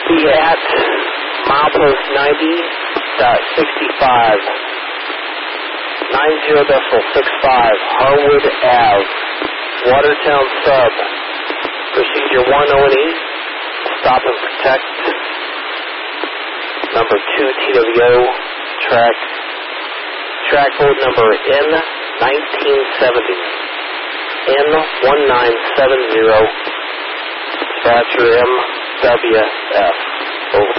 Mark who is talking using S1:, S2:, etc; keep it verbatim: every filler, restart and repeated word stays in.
S1: be at milepost ninety dot sixty-five, ninety decimal six five, Harwood Ave, Watertown Sub. Procedure one O and E, stop and protect. Number two T W O, track, track code number N nineteen seventy, N one nine seven zero, dispatcher M W F. Over.